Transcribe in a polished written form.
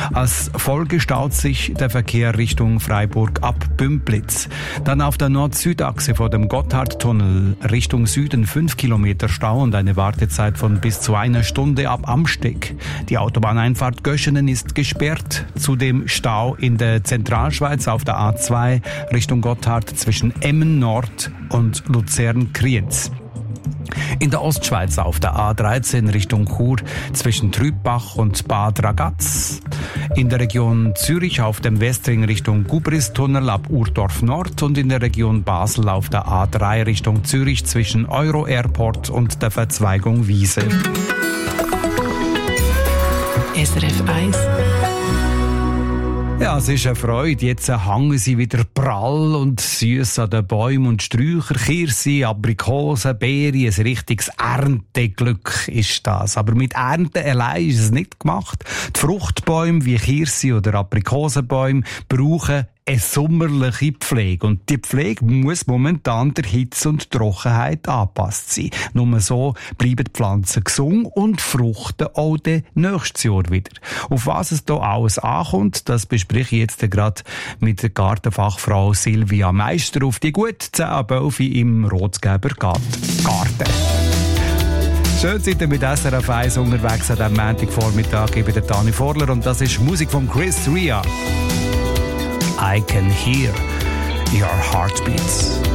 Als Folge staut sich der Verkehr Richtung Freiburg ab Bümplitz. Dann auf der Nord-Süd-Achse vor dem Gotthardtunnel Richtung Süden 5 Kilometer Stau und eine Wartezeit von bis zu einer Stunde ab Amsteg. Die Autobahneinfahrt Göschenen ist gesperrt. Zudem Stau in der Zentralschweiz auf der A2 Richtung Gotthard zwischen Emmen Nord und Luzern-Kriens. In der Ostschweiz auf der A13 Richtung Chur zwischen Trübbach und Bad Ragaz. In der Region Zürich auf dem Westring Richtung Gubristunnel ab Urdorf Nord und in der Region Basel auf der A3 Richtung Zürich zwischen Euro Airport und der Verzweigung Wiese. SRF 1. Ja, es ist eine Freude. Jetzt hängen sie wieder prall und süß an den Bäumen und Sträuchern. Kirsi, Aprikosen, Beeren, ein richtiges Ernteglück ist das. Aber mit Ernten allein ist es nicht gemacht. Die Fruchtbäume wie Kirsi oder Aprikosenbäume brauchen eine sommerliche Pflege. Und die Pflege muss momentan der Hitze und Trockenheit angepasst sein. Nur so bleiben die Pflanzen gesund und fruchten auch nächstes Jahr wieder. Auf was es hier alles ankommt, das bespreche ich jetzt gerade mit der Gartenfachfrau Silvia Meister auf die gut 10 Bölfe im Rotsgeber Garten. Schön seid ihr mit SRF 1 unterwegs an diesem Montagvormittag. Ich bin der Tani Vorler und das ist Musik von Chris Rea. I can hear your heartbeats.